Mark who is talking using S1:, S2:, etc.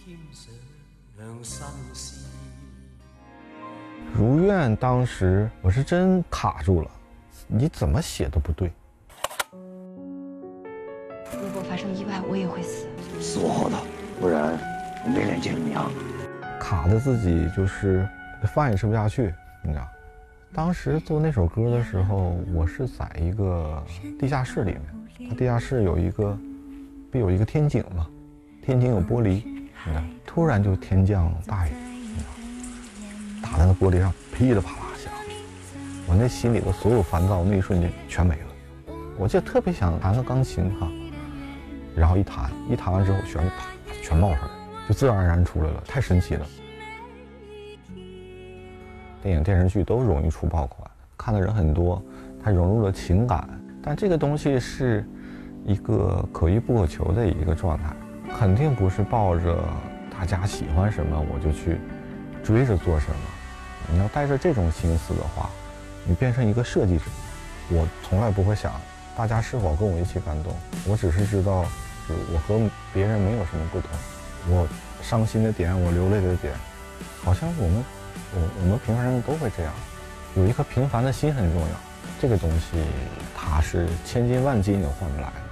S1: 如愿当时我是真卡住了，你怎么写都不对。
S2: 如果发生意外，我也会死。
S3: 死我好的，不然我没脸见你娘。
S1: 卡的自己就是饭也吃不下去，你知道。当时做那首歌的时候，我是在一个地下室里面，它地下室有一个天井嘛，天井有玻璃，你知道，突然就天降大雨，你知道，打在那玻璃上噼里啪啦响，我那心里的所有烦躁那一瞬间全没了。我就特别想弹个钢琴哈，然后一弹完之后旋律啪全冒出来，就自然而然出来了，太神奇了。电影电视剧都容易出爆款，看的人很多，它融入了情感，但这个东西是一个可遇不可求的一个状态，肯定不是抱着大家喜欢什么我就去追着做什么。你要带着这种心思的话，你变成一个设计者，我从来不会想大家是否跟我一起感动，我只是知道我和别人没有什么不同，我伤心的点，我流泪的点，好像我们平常人都会这样，有一颗平凡的心很重要，这个东西它是千金万金也换不来的。